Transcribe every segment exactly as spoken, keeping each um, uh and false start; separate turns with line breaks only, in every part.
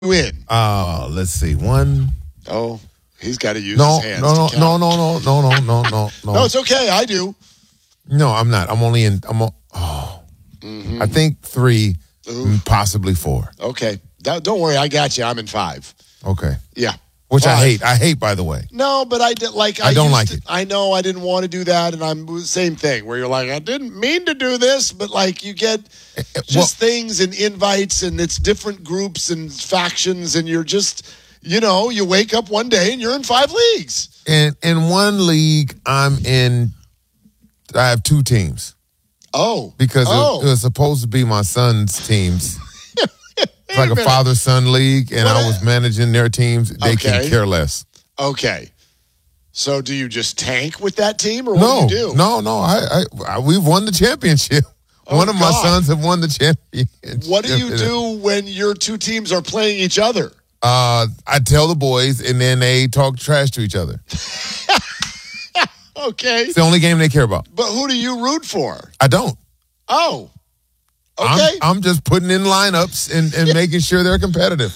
win?
Uh, let's see. One.
Oh, he's got to use
No,
his hands.
no, no,
to
no,
count.
no, no, no, no, no, no, no.
No, it's okay. I do.
No, I'm not. I'm only in. I'm. On, oh,
Mm-hmm.
I think three,
Ooh.
possibly four.
Okay. That, don't worry. I got you. I'm in five.
Okay.
Yeah.
Which
Five.
I hate. I hate, by the way.
No, but I did like. I,
I don't
used
like
to-
it.
I know I didn't want to do that, and I'm same thing where you're like, I didn't mean to do this, but like you get just
well-
things and invites, and it's different groups and factions, and you're just, you know, you wake up one day and you're in five leagues.
In in one league, I'm in. I have two teams
Oh,
because
oh.
it, it was supposed to be my son's teams. It's like a
minute.
father-son league, and
What
I
a-
was managing their teams. They
Okay.
can care less.
Okay. So do you just tank with that team, or what
No,
do you do?
no, no. I, I, I we've won the championship.
Oh,
One of my
God.
sons have won the championship.
What do you do when your two teams are playing each other?
Uh, I tell the boys, and then they talk trash to each other.
Okay.
It's the only game they care about.
But who do you root for?
I don't.
Oh. Okay.
I'm, I'm just putting in lineups and, and making sure they're competitive.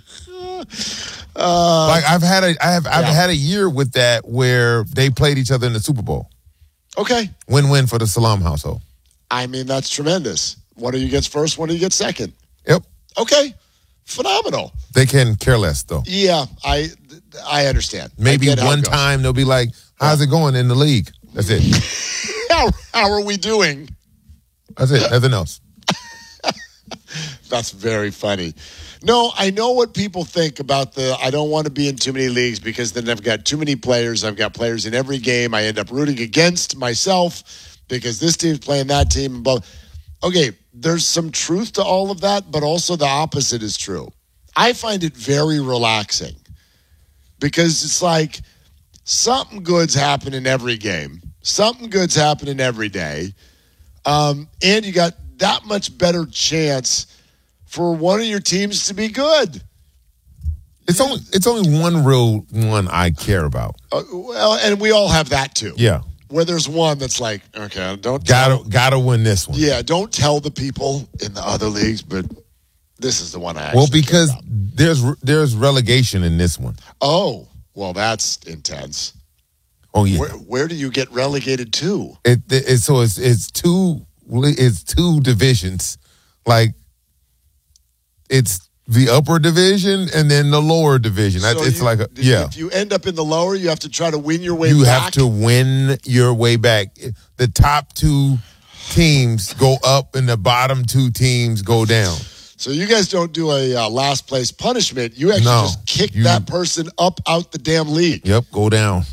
Uh,
like I've had a I have I've
yeah.
had a year with that where they played each other in the Super Bowl.
okay.
Win-win for the Salam household.
I mean, that's tremendous. One of you gets first, one of you gets second.
Yep.
Okay. Phenomenal.
They can care less though.
Yeah, I I understand. I
Maybe
get how it
one
goes.
time they'll be like, "How's it going in the league?" That's it.
How, how are we doing?
That's it. Nothing else.
That's very funny. No, I know what people think about the I don't want to be in too many leagues because then I've got too many players. I've got players in every game. I end up rooting against myself because this team's playing that team. But okay, there's some truth to all of that, but also the opposite is true. I find it very relaxing because it's like something good's happening every game. Something good's happening every day. Um, and you got that much better chance for one of your teams to be good.
It's only it's only one real one I care about.
Uh, well, and we all have that too.
Yeah.
Where there's one that's like, okay, don't tell,
Gotta gotta win this one.
yeah, don't tell the people in the other leagues, but this is the one I actually
Well,
care
because
about.
there's there's relegation in this one.
Oh, well, that's intense.
Oh yeah.
Where, where do you get relegated to?
It, it, it so it's it's two it's two divisions. Like it's the upper division and then the lower division. That's
So
it's
you-
like a,
if-
yeah.
If you end up in the lower, you have to try to win your way
You
back.
have to win your way back. The top two teams go up and the bottom two teams go down.
So you guys don't do a uh, last place punishment. You actually
No,
just kick
you-
that person up out the damn league.
Yep, go down.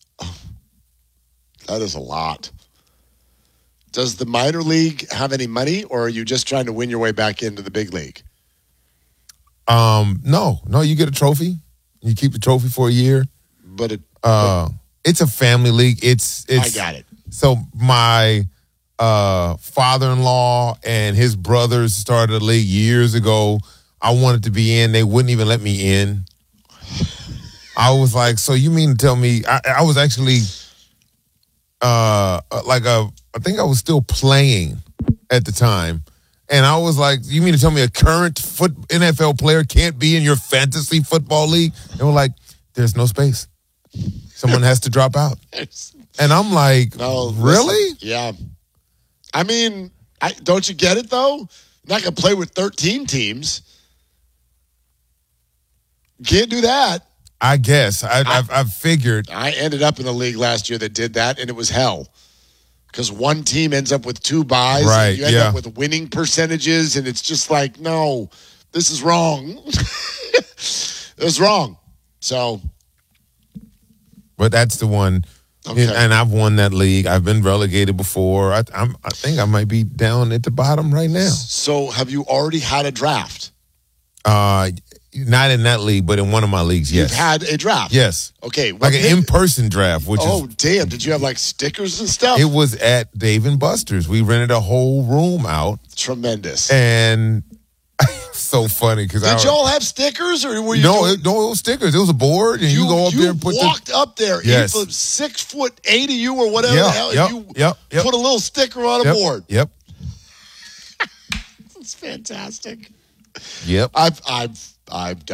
That is a lot. Does the minor league have any money, or are you just trying to win your way back into the big league?
Um, no, no, you get a trophy. You keep the trophy for a year.
But it,
Uh, it's a family league. It's
I
it's.
got it.
So my uh, father-in-law and his brothers started a league years ago. I wanted to be in. They wouldn't even let me in. I was like, so you mean to tell me? I, I was actually uh, like a. I think I was still playing at the time. And I was like, you mean to tell me a current foot N F L player can't be in your fantasy football league? And we're like, there's no space. Someone has to drop out. And I'm like,
No, listen,
really?
yeah. I mean, I, don't you get it, though? I'm not going to play with thirteen teams. Can't do that.
I guess. I, I've, I've figured.
I ended up in a league last year that did that, and it was hell. Because one team ends up with two buys,
Right,
and you end
yeah.
up with winning percentages, and it's just like, no, this is wrong. It's wrong. So,
But that's the one.
Okay.
And, and I've won that league. I've been relegated before. I, I'm, I think I might be down at the bottom right now.
so have you already had a draft?
Uh, not in that league, but in one of my leagues, yes.
You've had a draft.
Yes.
Okay. what
Like an
pick-
in-person draft, which
Oh,
is,
damn. Did you have like stickers and stuff?
it was at Dave and Buster's. We rented a whole room out.
Tremendous.
And so funny because I
Did y'all have stickers, or were you
no,
doing-
it, no, it was stickers. It was a board, and you, go up
you
there and put
walked up there,
Yes.
either six foot eight of you or whatever
Yeah,
the hell,
yep,
and you
yep, yep.
put a little sticker on a
the yep,
board.
Yep,
It's fantastic.
yep.
I've I've I've